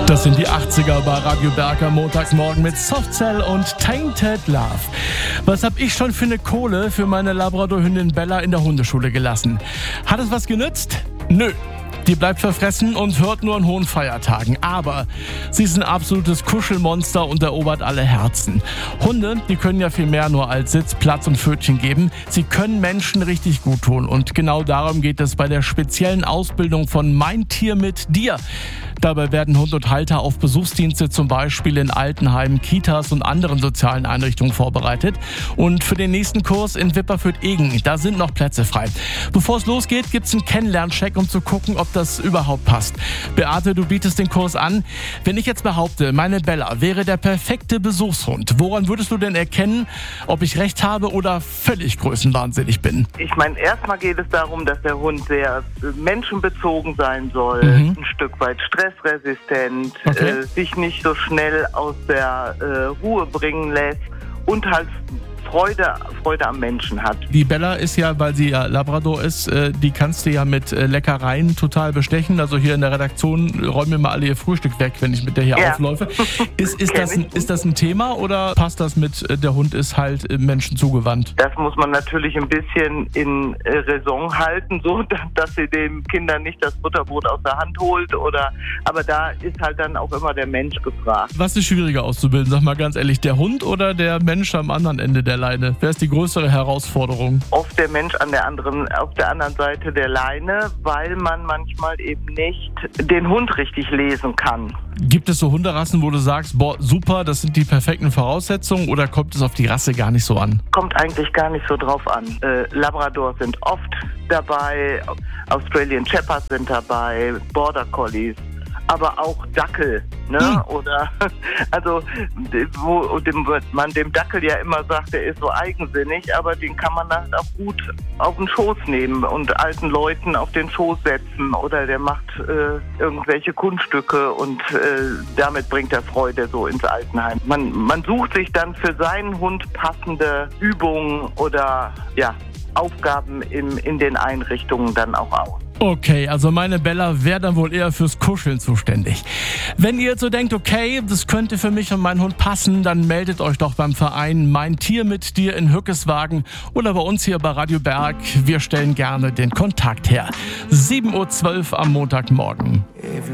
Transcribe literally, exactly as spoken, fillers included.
Das sind die achtziger bei Radio Berg am Montagsmorgen mit Softcell und Tainted Love. Was hab ich schon für eine Kohle für meine Labrador-Hündin Bella in der Hundeschule gelassen? Hat es was genützt? Nö. Die bleibt verfressen und hört nur an hohen Feiertagen. Aber sie ist ein absolutes Kuschelmonster und erobert alle Herzen. Hunde, die können ja viel mehr nur als Sitz, Platz und Pfötchen geben. Sie können Menschen richtig gut tun. Und genau darum geht es bei der speziellen Ausbildung von Mein Tier mit dir. Dabei werden Hund und Halter auf Besuchsdienste zum Beispiel in Altenheimen, Kitas und anderen sozialen Einrichtungen vorbereitet. Und für den nächsten Kurs in Wipperfürth-Egen, da sind noch Plätze frei. Bevor es losgeht, gibt's einen Kennenlerncheck, um zu gucken, ob das überhaupt passt. Beate, du bietest den Kurs an. Wenn ich jetzt behaupte, meine Bella wäre der perfekte Besuchshund, woran würdest du denn erkennen, ob ich recht habe oder völlig größenwahnsinnig bin? Ich meine, erstmal geht es darum, dass der Hund sehr menschenbezogen sein soll, Mhm. ein Stück weit stressresistent, Okay. äh, sich nicht so schnell aus der äh, Ruhe bringen lässt und halt Freude, Freude am Menschen hat. Die Bella ist ja, weil sie ja Labrador ist, äh, die kannst du ja mit äh, Leckereien total bestechen. Also hier in der Redaktion räumen wir mal alle ihr Frühstück weg, wenn ich mit der hier Ja. aufläufe. Ist, ist, Kenn das ein, ich. ist das ein Thema oder passt das mit, äh, der Hund ist halt äh, Menschen zugewandt? Das muss man natürlich ein bisschen in äh, Raison halten, so dass sie den Kindern nicht das Butterbrot aus der Hand holt. Oder, aber da ist halt dann auch immer der Mensch gefragt. Was ist schwieriger auszubilden? Sag mal ganz ehrlich, der Hund oder der Mensch am anderen Ende der Leine? Wer ist die größere Herausforderung? Oft der Mensch an der anderen, auf der anderen Seite der Leine, weil man manchmal eben nicht den Hund richtig lesen kann. Gibt es so Hunderassen, wo du sagst, boah, super, das sind die perfekten Voraussetzungen, oder kommt es auf die Rasse gar nicht so an? Kommt eigentlich gar nicht so drauf an. Äh, Labrador sind oft dabei, Australian Shepherds sind dabei, Border Collies, aber auch Dackel, ne? Hm. Oder also wo dem, man dem Dackel ja immer sagt, der ist so eigensinnig, aber den kann man halt auch gut auf den Schoß nehmen und alten Leuten auf den Schoß setzen, oder der macht äh, irgendwelche Kunststücke und äh, damit bringt er Freude so ins Altenheim. Man, man sucht sich dann für seinen Hund passende Übungen oder ja Aufgaben im, in den Einrichtungen dann auch aus. Okay, also meine Bella wäre dann wohl eher fürs Kuscheln zuständig. Wenn ihr jetzt so denkt, okay, das könnte für mich und meinen Hund passen, dann meldet euch doch beim Verein Mein Tier mit dir in Hückeswagen oder bei uns hier bei Radio Berg. Wir stellen gerne den Kontakt her. sieben Uhr zwölf am Montagmorgen.